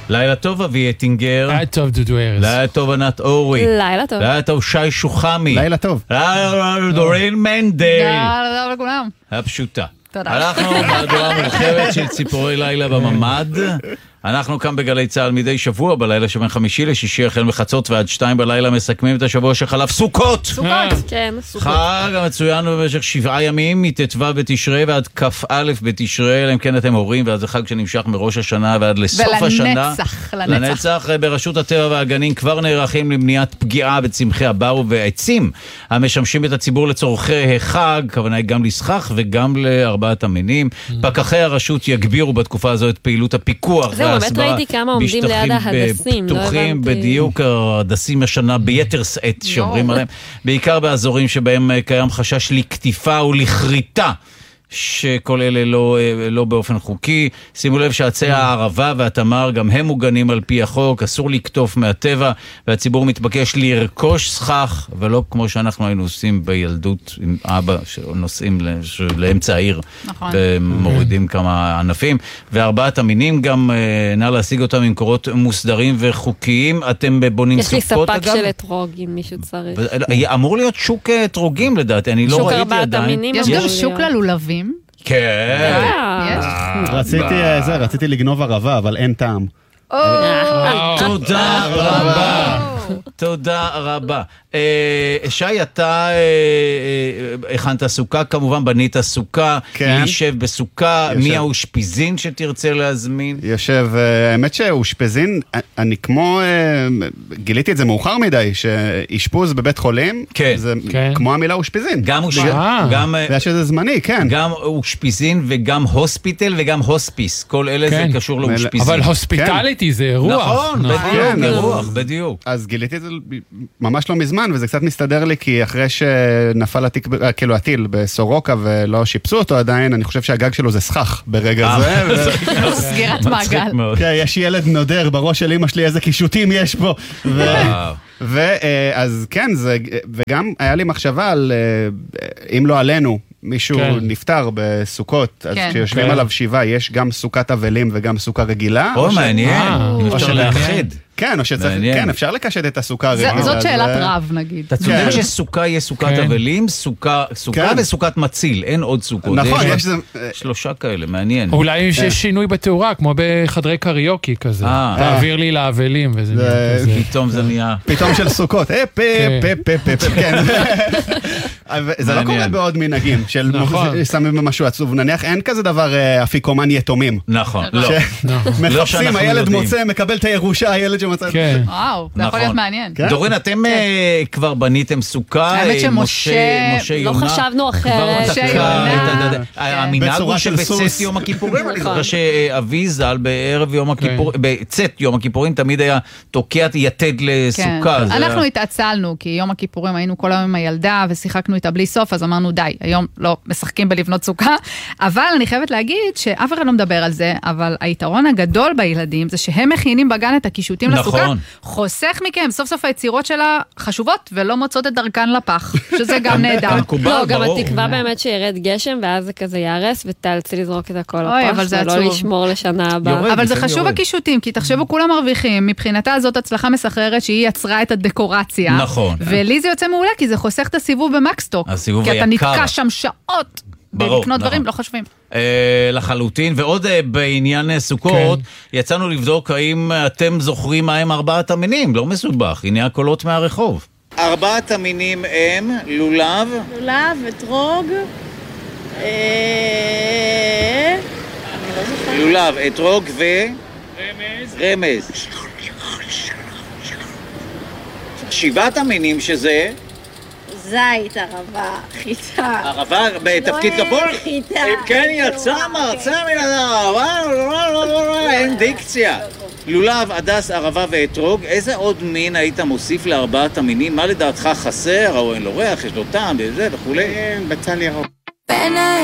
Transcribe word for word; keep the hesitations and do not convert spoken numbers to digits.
לילה טוב אבי אטינגר. לילה טוב דודו ארז. לילה טוב ענת אורי. לילה טוב. לילה טוב שי שוחמי. לילה טוב. לילה דורין מנדל. לילה טוב לכולם. הפשוטה. תודה. אנחנו מהדורה מורחבת של ציפורי לילה בממד. אנחנו כאן בגלי צהל מדי שבוע בלילה שבין חמישי לשישי החל מחצות ועד שתיים בלילה מסכמים את השבוע שחלף סוכות. סוכות. כן, סוכות. חג המצוין במשך שבעה ימים מתתווה בתשרי ועד כ"א בתשרי, אלא אם כן אתם הורים, ואז זה חג שנמשך מראש השנה ועד לסוף השנה. ולנצח, לנצח. לנצח. ברשות הטבע והגנים כבר נערכים למניעת פגיעה בצמחי הבר ובעצים המשמשים את הציבור לצורכי החג, כוונה היא גם לסכך וגם לארבעת המינים. פקחי הרשות יגבירו בתקופה הזו את פעילות הפיקוח. באמת ראיתי כמה עומדים ליד ההדסים, לא פתוחים הבנתי. בדיוק, ההדסים השנה ביתר שאת שאומרים עליהם, בעיקר באזורים שבהם קיים חשש לקטיפה ולכריתה, שכל אלה לא, לא באופן חוקי. שימו לב שעצי הערבה והתמר גם הם מוגנים על פי החוק, אסור לקטוף מהטבע, והציבור מתבקש לרכוש סכך, ולא כמו שאנחנו היינו עושים בילדות עם אבא שנוסעים לאמצע העיר, נכון. ומורידים כמה ענפים. וארבעת המינים גם נא להשיג אותם ממקורות מוסדרים וחוקיים. אתם בונים סוכות אגב? יש לי ספק של אתרוג אם מישהו צריך. אמור להיות שוק אתרוגים לדעתי, אני לא ראיתי עדיין. יש גם שוק ללולבים. כן. רציתי זה, רציתי לגנוב ערבה, אבל אין טעם. תודה רבה. תודה רבה. שי, אתה הכנת סוכה, כמובן בנית סוכה, יושב בסוכה, מי האושפיזין שתרצה להזמין? יושב, האמת שאושפיזין, אני כמו, גיליתי את זה מאוחר מדי, שאשפוז בבית חולים, זה כמו המילה אושפיזין. גם ויש איזה זמני, כן. גם אושפיזין וגם הוספיטל וגם הוספיס, כל אלה זה קשור לאושפיזין. אבל הוספיטליטי זה אירוח. נכון, בדיוק, אירוח, בדיוק. אז גיליתי את זה ממש לא מזמן, וזה קצת מסתדר לי, כי אחרי שנפל התיק, כאילו הטיל בסורוקה ולא שיפסו אותו עדיין, אני חושב שהגג שלו זה סכך ברגע זה. סגירת מעגל. יש ילד נודר בראש של אמא שלי, איזה קישוטים יש פה. ואז כן, וגם היה לי מחשבה על, אם לא עלינו, מישהו נפטר בסוכות, אז כשיושבים עליו שבעה, יש גם סוכת אבלים וגם סוכה רגילה. או מעניין, אפשר לאחד. כן, או שצריך, כן, אפשר לקשת את הסוכה הרגילה. זאת שאלת רב, נגיד. אתה צודק שסוכה יהיה סוכת אבלים, סוכה וסוכת מציל, אין עוד סוכות. נכון, יש שלושה כאלה, מעניין. אולי יש שינוי בתאורה, כמו בחדרי קריוקי כזה. תעביר לי לאבלים וזה נהיה כזה. פתאום זה נהיה. פתאום של סוכות. אה, פה, פה, פה, פה, כן. זה לא קורה בעוד מנהגים, של שמים משהו עצוב. נניח, אין כזה דבר אפיקומן יתומים. נכון, לא. מחפשים, הילד מוצא, מקבל את הירושה, הילד שמצא. וואו, זה יכול להיות מעניין. דורין, אתם כבר בניתם סוכה? האמת שמשה, לא חשבנו אחרת. המנהג הוא שבצאת יום הכיפורים, אני חושב שאבי ז"ל בערב יום הכיפורים, בצאת יום הכיפורים תמיד היה תוקע יתד לסוכה. אנחנו התעצלנו, כי יום הכיפורים היינו כל היום עם הילדה ושיחקנו איתה בלי סוף, אז אמרנו די, היום לא משחקים בלבנות סוכה, אבל אני חייבת להגיד שאף אחד לא מדבר על זה, אבל היתרון הגדול בילדים זה שהם מכינים בגן את הקישוטים לסוכה, חוסך מכם, סוף סוף היצירות שלה חשובות ולא מוצאות את דרכן לפח, שזה גם נהדר. לא, גם התקווה באמת שירד גשם, ואז זה כזה יערס, ותאלצי לזרוק את הכל לפח, ולא לשמור לשנה הבאה. אבל זה חשוב הקישוטים, כי תחשבו כולם מרוויחים, מבחינתה זאת הצלחה מסחררת שהיא יצרה את הדקורציה. נכון. ולי זה יוצא מעולה, כי זה חוסך את הסיבוב במקסטוק. הסיבוב כי אתה היקר. נתקע שם שעות בלקנות דברים, לא חושבים. לחלוטין, ועוד בעניין סוכות, יצאנו לבדוק האם אתם זוכרים מה הם ארבעת המינים, לא מסובך, הנה הקולות מהרחוב. ארבעת המינים הם לולב, לולב, אתרוג, לולב, אתרוג ו... רמז. רמז. שבעת המינים שזה... זית, ערבה, חיטה. ערבה בתפקיד כפול? חיטה. כן, יצא מרצה מן הערבה, אין דיקציה. לולב, הדס, ערבה ואתרוג, איזה עוד מין היית מוסיף לארבעת המינים? מה לדעתך חסר, או אין לו ריח, יש לו טעם, וזה וכולי? בצל ירוק.